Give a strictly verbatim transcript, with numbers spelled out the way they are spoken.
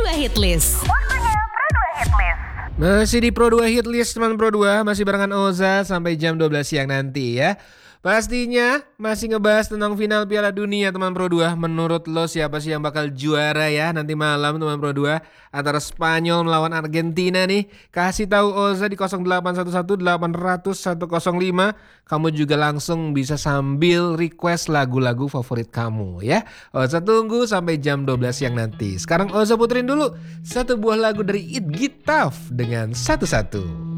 dua Hit List. Waktunya Pro dua Hit List. Masih di Pro dua Hit List teman Pro dua, masih barengan Oza sampai jam dua belas siang nanti ya. Pastinya masih ngebahas tentang final Piala Dunia teman Pro dua. Menurut lo siapa sih yang bakal juara ya nanti malam teman Pro dua, antara Spanyol melawan Argentina nih? Kasih tahu Oza di nol delapan satu satu delapan nol nol satu nol lima. Kamu juga langsung bisa sambil request lagu-lagu favorit kamu ya. Oza tunggu sampai jam dua belas siang nanti. Sekarang Oza puterin dulu satu buah lagu dari It Gitaf dengan satu-satu.